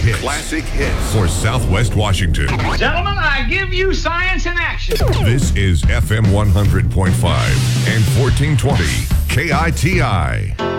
hits. Classic hits. For Southwest Washington. Gentlemen, I give you science in action. This is FM 100.5 and 1420 KITI.